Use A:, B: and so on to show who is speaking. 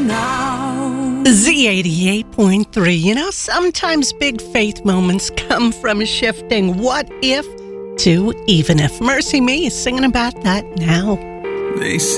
A: now.
B: Z88.3. You know, sometimes big faith moments come from shifting what if to even if. Mercy Me is singing about that now.
A: They say